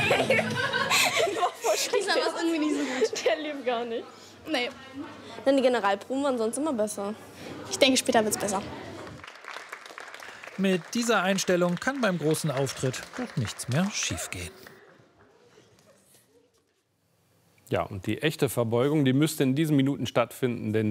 Diesmal war es irgendwie nicht so gut. Der lief gar nicht. Nee, Dann die Generalproben waren sonst immer besser. ich denke, später wird es besser. Mit dieser Einstellung kann beim großen Auftritt doch nichts mehr schiefgehen. Ja, und die echte Verbeugung, die müsste in diesen Minuten stattfinden, denn